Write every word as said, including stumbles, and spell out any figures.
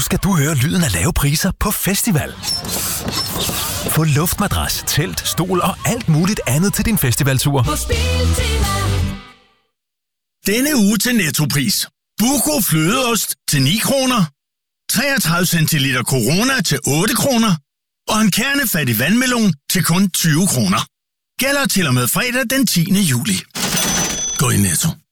skal du høre lyden af lave priser på festival. Få luftmadras, telt, stol og alt muligt andet til din festivaltur. På Biltema. Denne uge til Nettopris. Buco flødeost til ni kroner. treogtredive centiliter Corona til otte kroner. Og en kernefattig vandmelon til kun tyve kroner. Gælder til og med fredag den tiende juli. Gå i Netto.